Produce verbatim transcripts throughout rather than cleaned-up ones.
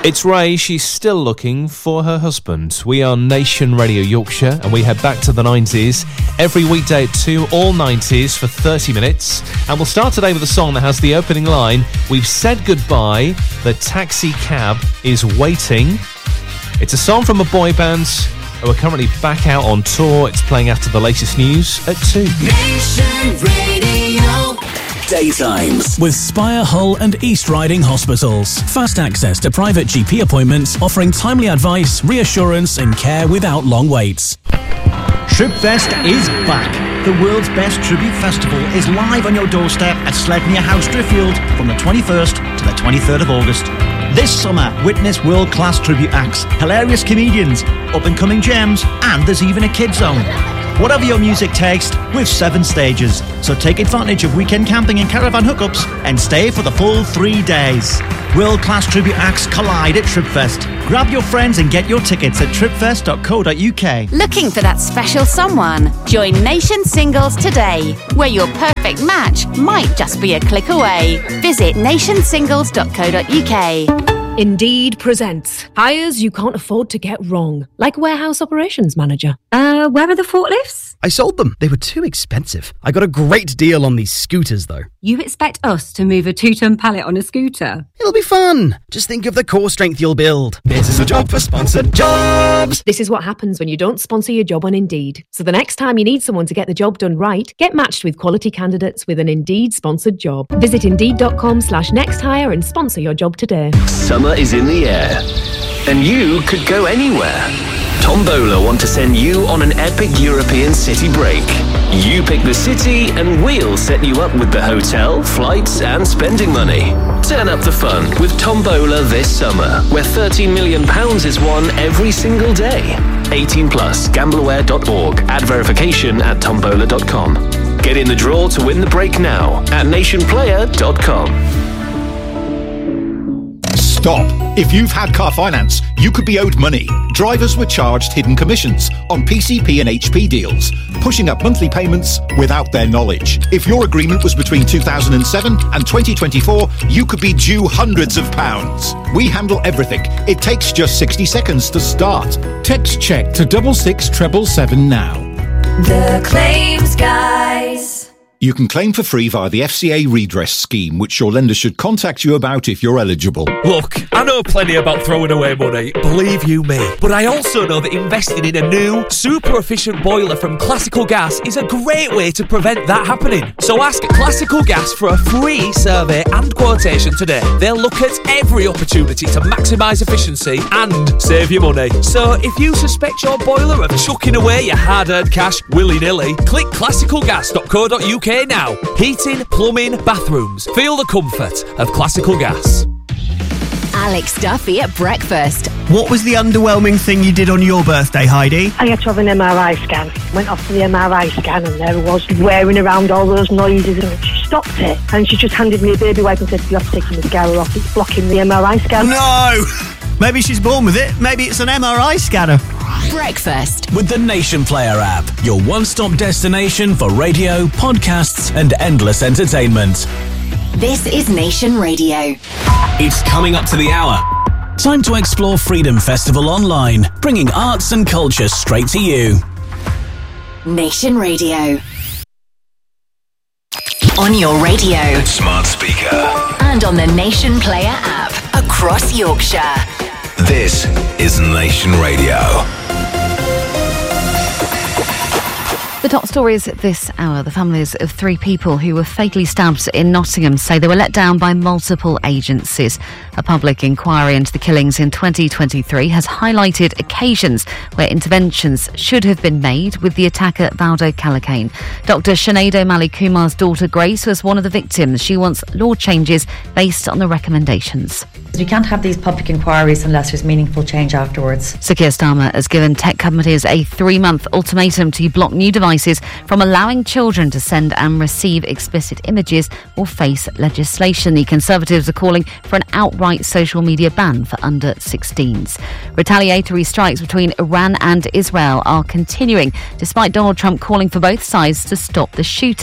It's Ray. She's still looking for her husband. We are Nation Radio Yorkshire, and we head back to the nineties every weekday at two, all nineties for thirty minutes. And we'll start today with a song that has the opening line, "We've said goodbye, the taxi cab is waiting." It's a song from a boy band who are currently back out on tour. It's playing after the latest news at two. Nation Radio. Daytimes with Spire, Hull and East Riding Hospitals. Fast access to private G P appointments, offering timely advice, reassurance and care without long waits. Tripfest is back. The world's best tribute festival is live on your doorstep at Sledney House, Driffield from the twenty-first to the twenty-third of August. This summer, witness world-class tribute acts, hilarious comedians, up-and-coming gems, and there's even a kids zone. Whatever your music taste, with seven stages. So take advantage of weekend camping and caravan hookups and stay for the full three days. World-class tribute acts collide at Tripfest. Grab your friends and get your tickets at tripfest dot co dot uk. Looking for that special someone? Join Nation Singles today, where your perfect match might just be a click away. Visit nation singles dot co dot uk. Indeed presents hires you can't afford to get wrong, like warehouse operations manager. Uh, where are the forklifts? I sold them. They were too expensive. I got a great deal on these scooters, though. You expect us to move a two-ton pallet on a scooter? It'll be fun. Just think of the core strength you'll build. This is a job for sponsored jobs. This is what happens when you don't sponsor your job on Indeed. So the next time you need someone to get the job done right, get matched with quality candidates with an Indeed sponsored job. Visit indeed.com slash next hire and sponsor your job today. Summer is in the air, and you could go anywhere. Tombola want to send you on an epic European city break. You pick the city and we'll set you up with the hotel, flights and spending money. Turn up the fun with Tombola this summer, where thirteen million pounds is won every single day. eighteen plus, gambleaware dot org. Add verification at tombola dot com. Get in the draw to win the break now at nation player dot com. Stop. If you've had car finance, you could be owed money. Drivers were charged hidden commissions on P C P and H P deals, pushing up monthly payments without their knowledge. If your agreement was between two thousand seven and twenty twenty-four, you could be due hundreds of pounds. We handle everything. It takes just sixty seconds to start. Text check to double six treble seven now. The Claims Guys. You can claim for free via the F C A redress scheme, which your lender should contact you about if you're eligible. Look, I know plenty about throwing away money, believe you me. But I also know that investing in a new, super efficient boiler from Classical Gas is a great way to prevent that happening. So ask Classical Gas for a free survey and quotation today. They'll look at every opportunity to maximise efficiency and save you money. So if you suspect your boiler of chucking away your hard-earned cash willy-nilly, click classical gas dot co dot uk now. Heating, plumbing, bathrooms. Feel the comfort of Classical Gas. Alex Duffy at breakfast. What was the underwhelming thing you did on your birthday, Heidi? I had to have an M R I scan. Went off to the M R I scan and there it was, wearing around all those noises, and she stopped it and she just handed me a baby wipe and said, you have to take your mascara off, it's blocking the M R I scan. No! Maybe she's born with it. Maybe it's an M R I scanner. Breakfast with the Nation Player app, your one-stop destination for radio, podcasts and endless entertainment. This is Nation Radio. It's coming up to the hour. Time to explore Freedom Festival online, bringing arts and culture straight to you. Nation Radio. On your radio, smart speaker, and on the Nation Player app across Yorkshire. This is Nation Radio. The top stories this hour. The families of three people who were fatally stabbed in Nottingham say they were let down by multiple agencies. A public inquiry into the killings in twenty twenty-three has highlighted occasions where interventions should have been made, with the attacker Valdo Kalakane. Doctor Sinead O'Malley Kumar's daughter Grace was one of the victims. She wants law changes based on the recommendations. We can't have these public inquiries unless there's meaningful change afterwards. Sir Keir Starmer has given tech companies a three-month ultimatum to block new devices from allowing children to send and receive explicit images or face legislation. The Conservatives are calling for an outright social media ban for under sixteens. Retaliatory strikes between Iran and Israel are continuing, despite Donald Trump calling for both sides to stop the shooting.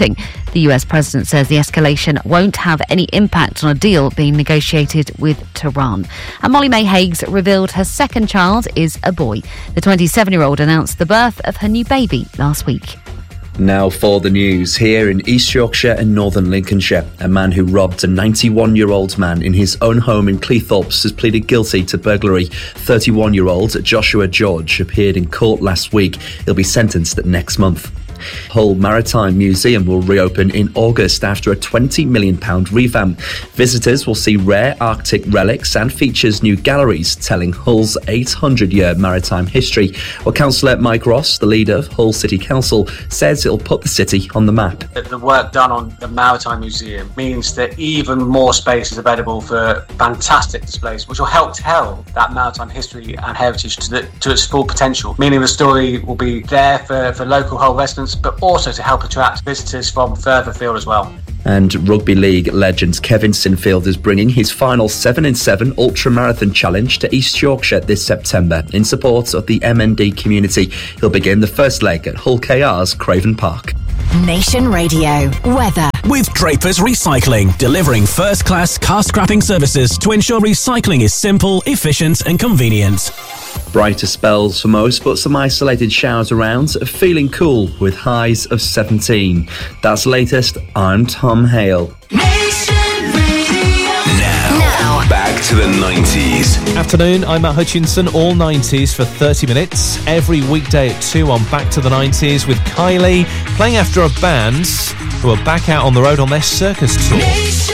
The U S president says the escalation won't have any impact on a deal being negotiated with Tehran. And Molly May Hagues revealed her second child is a boy. The twenty-seven-year-old announced the birth of her new baby last week. Now for the news. Here in East Yorkshire and northern Lincolnshire, a man who robbed a ninety-one-year-old man in his own home in Cleethorpes has pleaded guilty to burglary. thirty-one-year-old Joshua George appeared in court last week. He'll be sentenced next month. Hull Maritime Museum will reopen in August after a twenty million pounds revamp. Visitors will see rare Arctic relics and features new galleries telling Hull's eight hundred year maritime history. Well, Councillor Mike Ross, the leader of Hull City Council, says it'll put the city on the map. The work done on the Maritime Museum means that even more space is available for fantastic displays, which will help tell that maritime history and heritage to, the, to its full potential, meaning the story will be there for, for local Hull residents, but also to help attract visitors from further afield as well. And Rugby League legend Kevin Sinfield is bringing his final seven in seven Ultra Marathon Challenge to East Yorkshire this September in support of the M N D community. He'll begin the first leg at Hull K R's Craven Park. Nation Radio weather. With Drapers Recycling, delivering first-class car scrapping services to ensure recycling is simple, efficient and convenient. Brighter spells for most, but some isolated showers around. Feeling cool with highs of seventeen. That's latest. I'm Tom Hale. Now, back to the nineties. Afternoon, I'm Matt Hutchinson, all nineties for thirty minutes. Every weekday at two on Back to the nineties with Kylie, playing after a band who are back out on the road on their circus tour.